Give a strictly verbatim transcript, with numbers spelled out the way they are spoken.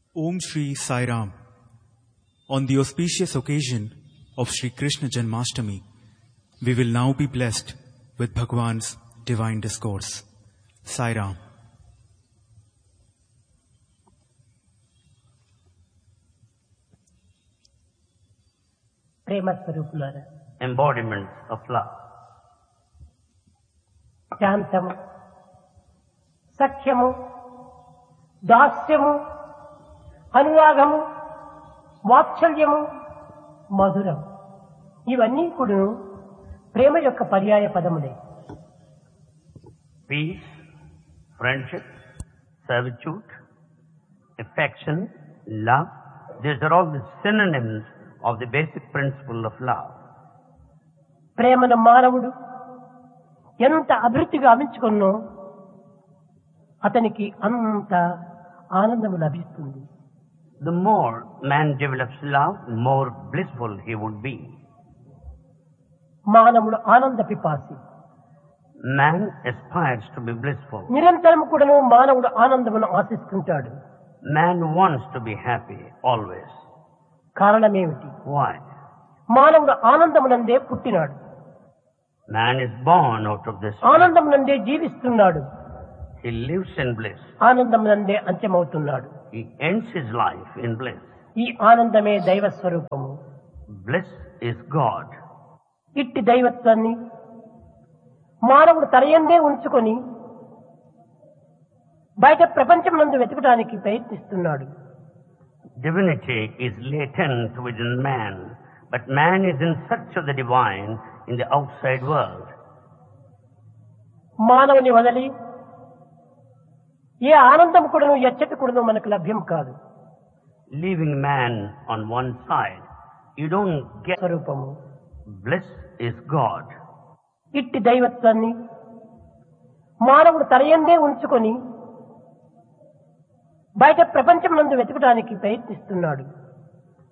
Om Shri Sai Ram. On the auspicious occasion of Shri Krishna Janmashtami, we will now be blessed with Bhagwan's divine discourse. Sai Ram. ప్రేమ స్వరూపులారా, embodiments of love. శాంతము, సఖ్యము, దాస్యము, అనురాగము, వాత్సల్యము, మధురం, ఇవన్నీ కూడా ప్రేమ యొక్క పర్యాయ పదములే. Peace, friendship, servitude, affection, love, these are all the synonyms of the basic principle of love. ప్రేమను మానవుడు ఎంత అభివృద్ధిగా ఆవించుకున్నో అతనికి అంత ఆనందము లభిస్తుంది. The more man develops love, more blissful he would be. మానవుడు ఆనంద పిపాసి. Man aspires to be blissful. నిరంతరం కూడాను మానవుడు ఆనందమును ఆశిస్తుంటాడు. Man wants to be happy always. కారణమేమిటి? Why? మానవుడు ఆనందమునందే పుట్టినాడు, Man is born out of this. ఆనందమునందే జీవిస్తున్నాడు, He lives in bliss. ఆనందమునందే అంత్యమవుతున్నాడు. He ends his life in bliss. ఈ ఆనందమే దైవ స్వరూపము. Bliss is God. ఇట్టి దైవత్వాన్ని మానవుడు తనయందే ఉంచుకొని బయట ప్రపంచమునందు వెతకడానికి ప్రయత్నిస్తున్నాడు. Divinity is latent within man, but man is in search of the divine in the outside world. మానవుని వదలి ఏ ఆనందం కూడాను ఎచ్చటి కూడాను మనకు లభ్యం కాదు. Leaving man on one side, you don't get స్వరూపము. bliss is God. ఇట్టి దైవత్వాన్ని మానవుడు తనయందే ఉంచుకొని బయట ప్రపంచమునందు వెతకడానికి ప్రయత్నిస్తున్నాడు.